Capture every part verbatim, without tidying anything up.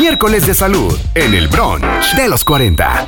Miércoles de salud en el brunch de los cuarenta.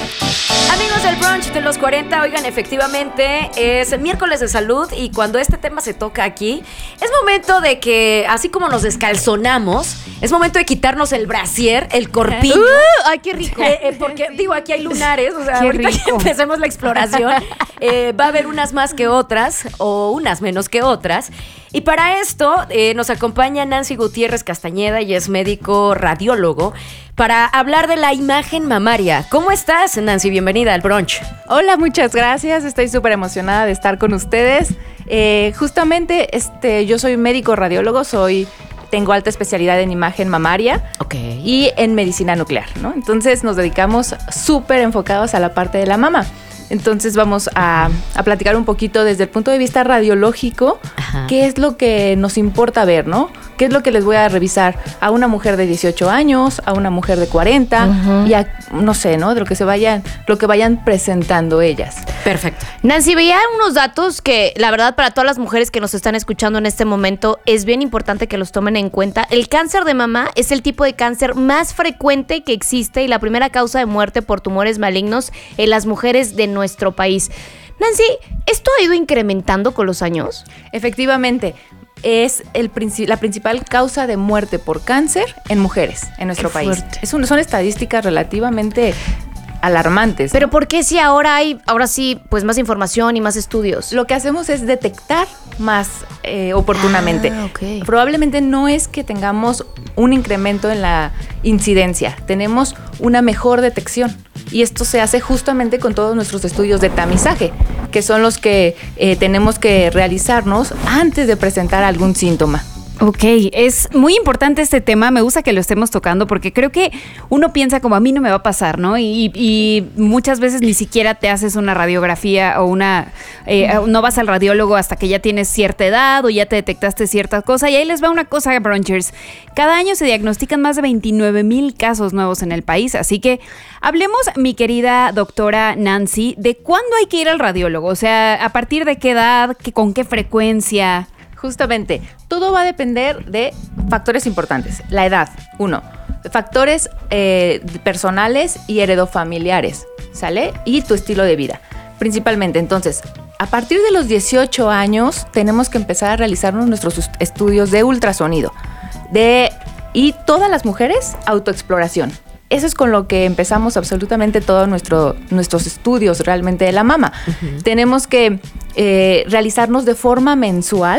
Amigos del brunch de los cuarenta, oigan, efectivamente es miércoles de salud y cuando este tema se toca aquí, es momento de que, así como nos descalzonamos, es momento de quitarnos el brasier, el corpiño. Uh, ¡Ay, qué rico! Eh, eh, porque, digo, aquí hay lunares, o sea, Qué ahorita rico. que empecemos la exploración, eh, va a haber unas más que otras, o unas menos que otras. Y para esto eh, nos acompaña Nancy Gutiérrez Castañeda, y es médico radiólogo, para hablar de la imagen mamaria. ¿Cómo estás, Nancy? Bienvenida al brunch. Hola, muchas gracias. Estoy súper emocionada de estar con ustedes. Eh, justamente, este, yo soy médico radiólogo, soy, tengo alta especialidad en imagen mamaria Ok. y en medicina nuclear, ¿no? Entonces nos dedicamos súper enfocados a la parte de la mama. Entonces vamos a, a platicar un poquito desde el punto de vista radiológico, Ajá. qué es lo que nos importa ver, ¿no? ¿Qué es lo que les voy a revisar a una mujer de dieciocho años, a una mujer de cuarenta, Uh-huh. y a, no sé, ¿no? De lo que se vayan, lo que vayan presentando ellas. Perfecto. Nancy, veía unos datos que la verdad para todas las mujeres que nos están escuchando en este momento es bien importante que los tomen en cuenta. El cáncer de mama es el tipo de cáncer más frecuente que existe y la primera causa de muerte por tumores malignos en las mujeres de nuestro país. Nancy, ¿esto ha ido incrementando con los años? Efectivamente, es el princi- la principal causa de muerte por cáncer en mujeres en nuestro Qué país. fuerte. Es un- son estadísticas relativamente alarmantes. Pero ¿no? ¿por qué si ahora hay, ahora sí, pues más información y más estudios? Lo que hacemos es detectar más eh, oportunamente. Ah, ok. Probablemente no es que tengamos un incremento en la incidencia, tenemos una mejor detección. Y esto se hace justamente con todos nuestros estudios de tamizaje, que son los que eh, tenemos que realizarnos antes de presentar algún síntoma. Ok, es muy importante este tema, me gusta que lo estemos tocando porque creo que uno piensa como a mí no me va a pasar, ¿no? Y, y muchas veces ni siquiera te haces una radiografía o una, eh, no vas al radiólogo hasta que ya tienes cierta edad o ya te detectaste cierta cosa. Y ahí les va una cosa, brunchers, cada año se diagnostican más de veintinueve mil casos nuevos en el país, así que hablemos, mi querida doctora Nancy, de cuándo hay que ir al radiólogo, o sea, a partir de qué edad, qué, con qué frecuencia. Justamente, todo va a depender de factores importantes. La edad, uno. Factores eh, personales y heredofamiliares, ¿sale? Y tu estilo de vida, principalmente. Entonces, a partir de los dieciocho años, tenemos que empezar a realizarnos nuestros ust- estudios de ultrasonido. De, y todas las mujeres, autoexploración. Eso es con lo que empezamos absolutamente todos nuestro, nuestros estudios realmente de la mama. Uh-huh. Tenemos que eh, realizarnos de forma mensual,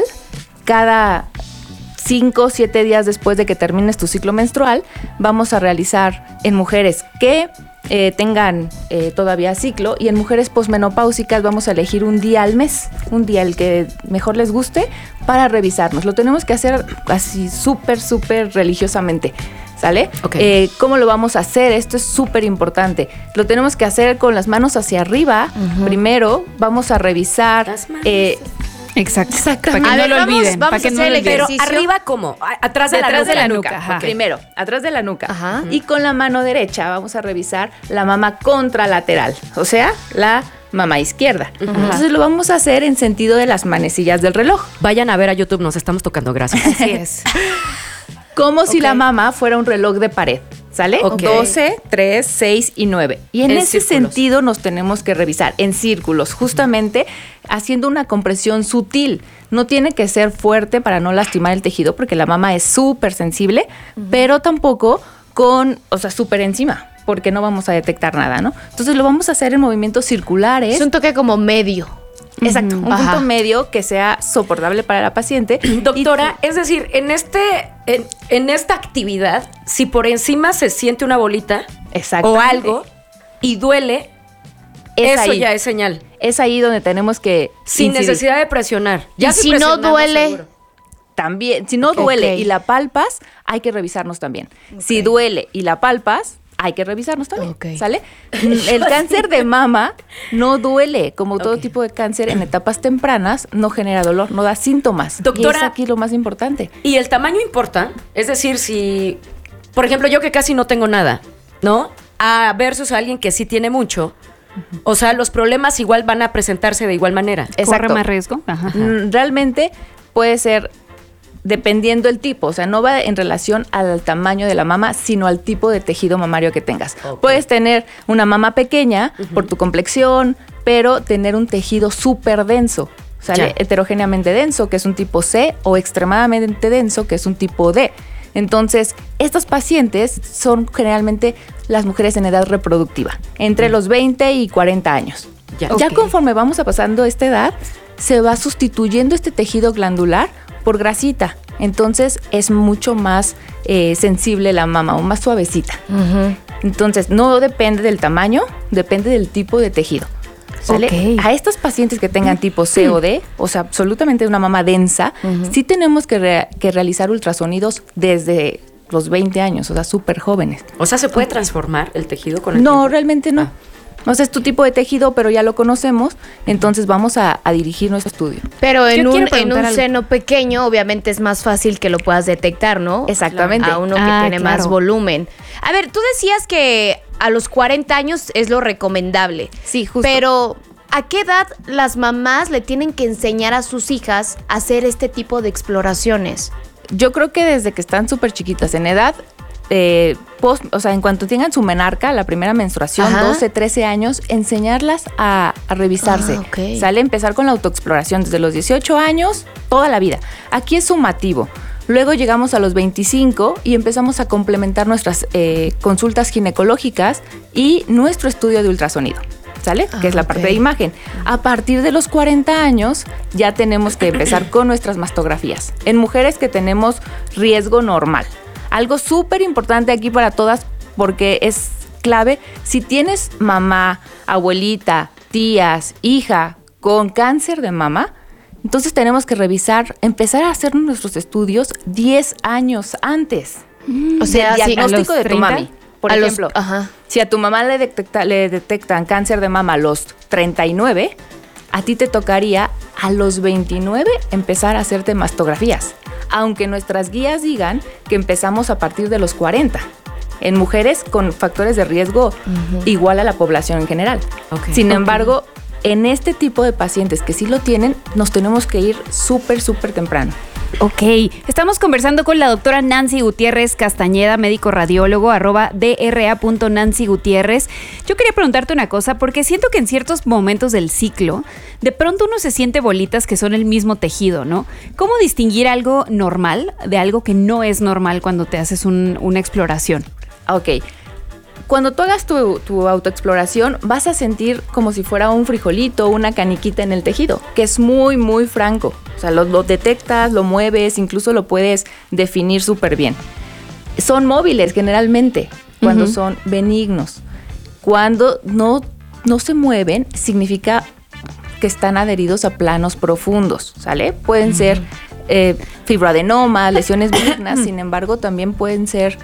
cada cinco o siete días después de que termines tu ciclo menstrual, vamos a realizar en mujeres que eh, tengan eh, todavía ciclo, y en mujeres posmenopáusicas vamos a elegir un día al mes, un día el que mejor les guste, para revisarnos. Lo tenemos que hacer así súper, súper religiosamente. ¿Sale? Ok. Eh, ¿Cómo lo vamos a hacer? Esto es súper importante. Lo tenemos que hacer con las manos hacia arriba. Uh-huh. Primero vamos a revisar. Las manos. Eh, Exacto. Exactamente. Para que A no ver, lo vamos- olviden. vamos para que a no hacer lo el olviden. Pero ejercicio. arriba, ¿cómo? A- Atrás de la Detrás nuca. de la nuca. Ajá. Ok. Primero, atrás de la nuca. Ajá. Y con la mano derecha vamos a revisar la mama contralateral, o sea, la mama izquierda. Uh-huh. Entonces lo vamos a hacer en sentido de las manecillas del reloj. Vayan a ver a YouTube, nos estamos tocando, gracias. Así es. Como Ok. si la mama fuera un reloj de pared. ¿Sale? Ok. doce, tres, seis y nueve. Y en, En ese círculos. sentido nos tenemos que revisar en círculos, justamente haciendo una compresión sutil. No tiene que ser fuerte para no lastimar el tejido, porque la mama es súper sensible, uh-huh. pero tampoco con, o sea, súper encima, porque no vamos a detectar nada, ¿no? Entonces lo vamos a hacer en movimientos circulares. Es un toque como medio. Exacto, un Ajá. punto medio que sea soportable para la paciente. Doctora, es decir, en este, en, en esta actividad, si por encima se siente una bolita o Exactamente. algo y duele, Es eso ahí. ya es señal. Es ahí donde tenemos que Sin incidir. necesidad de presionar. Y si no presionamos, duele, seguro. También, si no Ok. duele y la palpas, hay que revisarnos también. Si duele y la palpas, hay que revisarnos también, Ok. ¿sale? El cáncer de mama no duele, como todo Ok. tipo de cáncer en etapas tempranas, no genera dolor, no da síntomas. Doctora- y es aquí lo más importante. ¿Y el tamaño importa? Es decir, si, por ejemplo, yo que casi no tengo nada, ¿no? A versus a alguien que sí tiene mucho. O sea, los problemas igual van a presentarse de igual manera. Corre más riesgo. Ajá. Mm, Realmente puede ser dependiendo el tipo, o sea, no va en relación al tamaño de la mama, sino al tipo de tejido mamario que tengas. Okay. Puedes tener una mama pequeña uh-huh. por tu complexión, pero tener un tejido súper denso, ¿sale? Ya. Heterogéneamente denso, que es un tipo C, o extremadamente denso, que es un tipo D. Entonces, estos pacientes son generalmente las mujeres en edad reproductiva, entre uh-huh. los veinte y cuarenta años. Ya, okay. ya conforme vamos pasando esta edad, se va sustituyendo este tejido glandular por grasita. Entonces es mucho más eh, sensible la mama o más suavecita. Uh-huh. Entonces no depende del tamaño, depende del tipo de tejido. ¿Sale? Okay. A estos pacientes que tengan tipo C o D, o sea, absolutamente una mama densa, uh-huh. sí tenemos que, re- que realizar ultrasonidos desde los veinte años, o sea, súper jóvenes. O sea, ¿se puede transformar el tejido con el No, tiempo? realmente no. Ah. O sea, es tu tipo de tejido, pero ya lo conocemos, entonces vamos a, a dirigir nuestro estudio. Pero en un, en un seno pequeño, obviamente es más fácil que lo puedas detectar, ¿no? Exactamente. A uno que ah, tiene claro. más volumen. A ver, tú decías que a los cuarenta años es lo recomendable. Sí, justo. Pero, ¿a qué edad las mamás le tienen que enseñar a sus hijas a hacer este tipo de exploraciones? Yo creo que desde que están súper chiquitas en edad... Eh, post, o sea, en cuanto tengan su menarca, la primera menstruación, Ajá. doce, trece años, enseñarlas a, a revisarse. Ah, okay. Sale empezar con la autoexploración desde los dieciocho años, toda la vida. Aquí es sumativo. Luego llegamos a los veinticinco y empezamos a complementar nuestras eh, consultas ginecológicas y nuestro estudio de ultrasonido. ¿Sale? Ah, que es la okay. parte de imagen. A partir de los cuarenta años ya tenemos que empezar con nuestras mastografías. En mujeres que tenemos riesgo normal. Algo súper importante aquí para todas porque es clave. Si tienes mamá, abuelita, tías, hija con cáncer de mama, entonces tenemos que revisar, empezar a hacer nuestros estudios diez años antes. Mm, o sea, el diagnóstico de tu mami. Por a ejemplo, los, ajá. si a tu mamá le, detecta, le detectan cáncer de mama a los treinta y nueve, a ti te tocaría a los veintinueve empezar a hacerte mastografías. Aunque nuestras guías digan que empezamos a partir de los cuarenta, en mujeres con factores de riesgo uh-huh. igual a la población en general. Okay. Sin okay. embargo, en este tipo de pacientes que sí lo tienen, nos tenemos que ir súper, súper temprano. Ok, estamos conversando con la doctora Nancy Gutiérrez Castañeda, médico radiólogo, arroba dra punto nancy gutiérrez. Yo quería preguntarte una cosa, porque siento que en ciertos momentos del ciclo, de pronto uno se siente bolitas que son el mismo tejido, ¿no? ¿Cómo distinguir algo normal de algo que no es normal cuando te haces un, una exploración? Ok. Cuando tú hagas tu, tu autoexploración, vas a sentir como si fuera un frijolito, una caniquita en el tejido, que es muy, muy franco. O sea, lo, lo detectas, lo mueves, incluso lo puedes definir súper bien. Son móviles generalmente, cuando uh-huh. son benignos. Cuando no, no se mueven, significa que están adheridos a planos profundos, ¿sale? Pueden uh-huh. ser eh, fibroadenomas, lesiones benignas, sin embargo, también pueden ser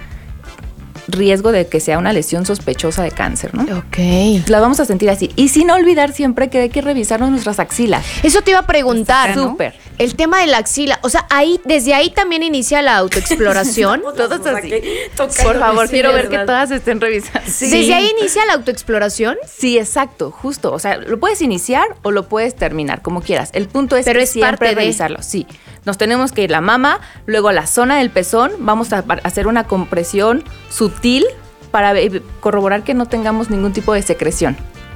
riesgo de que sea una lesión sospechosa de cáncer, ¿no? Ok. La vamos a sentir así. Y sin olvidar siempre que hay que revisarnos nuestras axilas. Eso te iba a preguntar, ¿no? Súper. El tema de la axila. O sea, ahí, desde ahí también inicia la autoexploración. Todos así. Por favor, sí, quiero ver verdad. que todas estén revisando. Sí. ¿Desde ahí inicia la autoexploración? Sí, exacto, justo. O sea, lo puedes iniciar o lo puedes terminar, como quieras. El punto es Pero que es siempre parte de... revisarlo. Sí. Nos tenemos que ir a la mama, luego a la zona del pezón. Vamos a hacer una compresión sutil para corroborar que no tengamos ningún tipo de secreción.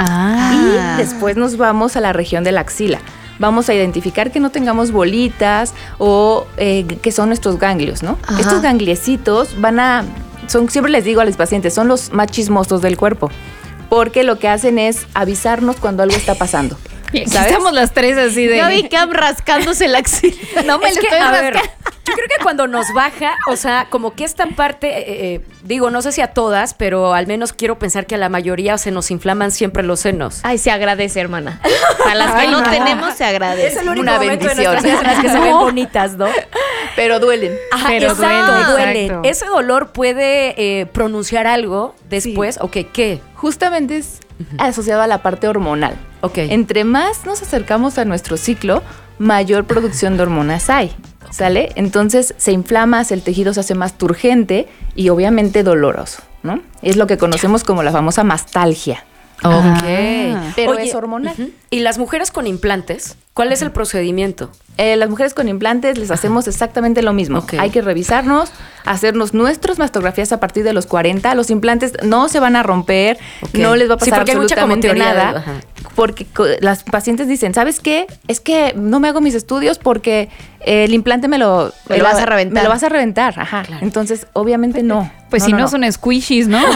Ah. Y después nos vamos a la región de la axila. Vamos a identificar que no tengamos bolitas o eh, que son nuestros ganglios, ¿no? Ajá. Estos gangliecitos van a... son siempre les digo a los pacientes, son los más chismosos del cuerpo, porque lo que hacen es avisarnos cuando algo está pasando. ¿Sabes? Estamos las tres así de... Yo vi Cam rascándose la axila. No me es lo que, estoy rascando. Yo creo que cuando nos baja, o sea, como que esta parte, eh, eh, digo, no sé si a todas, pero al menos quiero pensar que a la mayoría se nos inflaman siempre los senos. Ay, se agradece, hermana. A las que Ay, no, no tenemos, se agradece. Es el único Una momento bendición. De nuestras vidas en las que se ven bonitas, ¿no? Pero duelen. Ajá, pero exacto, duelen. duelen. Ese dolor puede eh, pronunciar algo después. Sí. Ok, ¿qué? Justamente es uh-huh. asociado a la parte hormonal. Ok. Entre más nos acercamos a nuestro ciclo, mayor producción de hormonas hay. ¿Sale? Entonces se inflama, el tejido se hace más turgente y obviamente doloroso, ¿no? Es lo que conocemos como la famosa mastalgia. Ok. Pero Oye, es hormonal. ujú. ¿Y las mujeres con implantes? ¿Cuál es el procedimiento? Eh, las mujeres con implantes les hacemos exactamente lo mismo. Ok. Hay que revisarnos, hacernos nuestras mastografías a partir de los cuarenta. Los implantes no se van a romper, Ok. no les va a Sí, pasar porque hay mucha como absolutamente teoría de- nada. ajá. Porque co- las pacientes dicen, ¿sabes qué? Es que no me hago mis estudios porque el implante me lo... Me lo vas a reventar. Me lo vas a reventar, ajá. Claro. Entonces, obviamente no. Pues No, si no, no, no. son squishies, ¿no?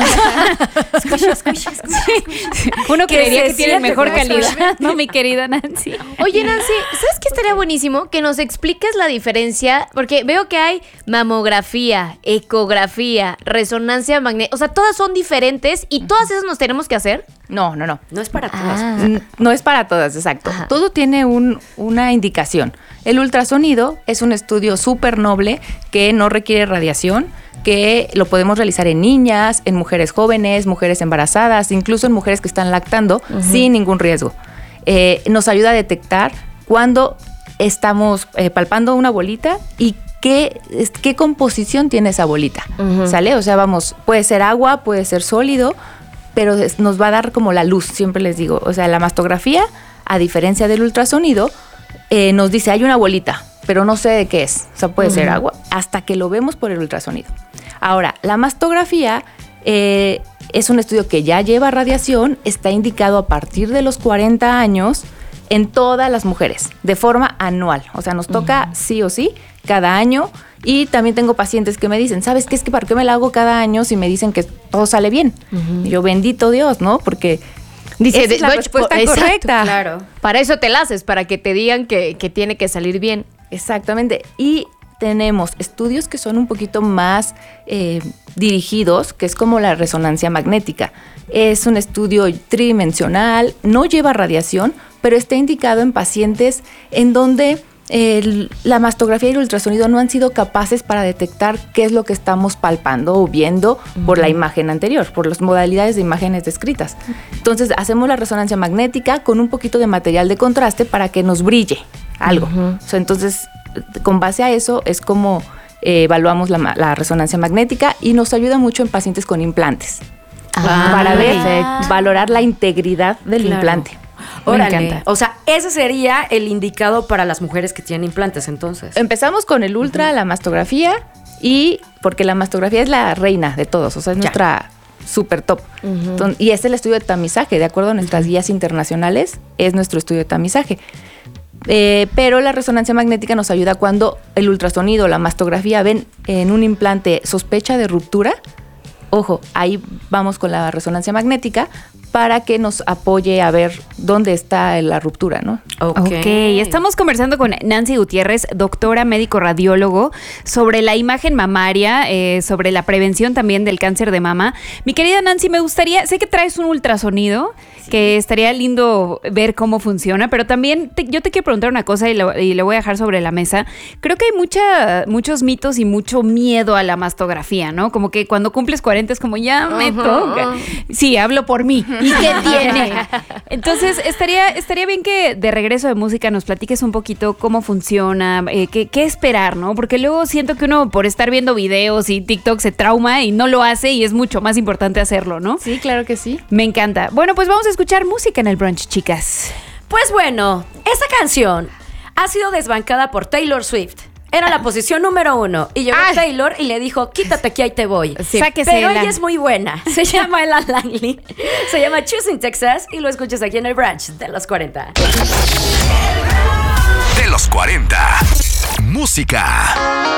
Sí. Uno Que creería se que tienen siente mejor con eso. calidad, ¿no, mi querida Nancy? Oye, Nancy, ¿sabes qué estaría buenísimo? Que nos expliques la diferencia, porque veo que hay mamografía, ecografía, resonancia magnética, o sea, todas son diferentes y todas esas nos tenemos que hacer. No, no, no. No es para todas. Ah. N- No es para todas, exacto. Ajá. Todo tiene un- una indicación. El ultrasonido es un estudio súper noble que no requiere radiación, que lo podemos realizar en niñas, en mujeres jóvenes, mujeres embarazadas, incluso en mujeres que están lactando sin ningún riesgo. Eh, nos ayuda a detectar cuando estamos eh, palpando una bolita y qué, es- qué composición tiene esa bolita. ¿Sale? O sea, vamos, puede ser agua, puede ser sólido, pero es- nos va a dar como la luz, siempre les digo. O sea, la mastografía, a diferencia del ultrasonido, eh, nos dice, hay una bolita, pero no sé de qué es. O sea, puede ser agua, hasta que lo vemos por el ultrasonido. Ahora, la mastografía eh, es un estudio que ya lleva radiación, está indicado a partir de los cuarenta años en todas las mujeres, de forma anual. O sea, nos toca sí o sí cada año. Y también tengo pacientes que me dicen, ¿sabes qué? Es que ¿para qué me la hago cada año si me dicen que todo sale bien? Y yo, bendito Dios, ¿no? Porque Dice, esa es la de- respuesta exacto, correcta. Claro. Para eso te la haces, para que te digan que, que tiene que salir bien. Exactamente. Y tenemos estudios que son un poquito más eh, dirigidos, que es como la resonancia magnética. Es un estudio tridimensional, no lleva radiación, pero está indicado en pacientes en donde el- la mastografía y el ultrasonido no han sido capaces para detectar qué es lo que estamos palpando o viendo por la imagen anterior, por las modalidades de imágenes descritas. Entonces hacemos la resonancia magnética con un poquito de material de contraste para que nos brille algo. O sea, entonces, con base a eso es como eh, evaluamos la, ma- la resonancia magnética y nos ayuda mucho en pacientes con implantes. Ah, para ver, perfecto. valorar la integridad del Claro. implante. Me Órale. encanta. O sea, ese sería el indicado para las mujeres que tienen implantes, entonces. Empezamos con el ultra, la mastografía, y porque la mastografía es la reina de todos, o sea, es Ya. nuestra super top. Enton- y este es el estudio de tamizaje, de acuerdo a nuestras guías internacionales, es nuestro estudio de tamizaje. Eh, pero la resonancia magnética nos ayuda cuando el ultrasonido, la mastografía ven en un implante sospecha de ruptura. Ojo, ahí vamos con la resonancia magnética para que nos apoye a ver dónde está la ruptura, ¿no? Ok. Ok, estamos conversando con Nancy Gutiérrez, doctora médico radiólogo, sobre la imagen mamaria, eh, sobre la prevención también del cáncer de mama. Mi querida Nancy, me gustaría, sé que traes un ultrasonido, que estaría lindo ver cómo funciona, pero también te- yo te quiero preguntar una cosa y lo, y lo voy a dejar sobre la mesa. Creo que hay mucha, muchos mitos y mucho miedo a la mastografía, ¿no? Como que cuando cumples cuarenta es como, ya me toca. Sí, hablo por mí. ¿Y qué tiene? Entonces, estaría, estaría bien que de regreso de música nos platiques un poquito cómo funciona, eh, qué, qué esperar, ¿no? Porque luego siento que uno por estar viendo videos y TikTok se trauma y no lo hace y es mucho más importante hacerlo, ¿no? Sí, claro que sí. Me encanta. Bueno, pues vamos a escuchar música en el brunch, chicas. Pues bueno, esta canción ha sido desbancada por Taylor Swift. Era la posición número uno. Y llegó Ay. Taylor y le dijo, quítate que ahí te voy. Sí. Sáquese Pero la- ella es muy buena. Se llama Ella Langley. Se llama Choosing Texas y lo escuchas aquí en el brunch de los cuarenta. De los cuarenta. Música.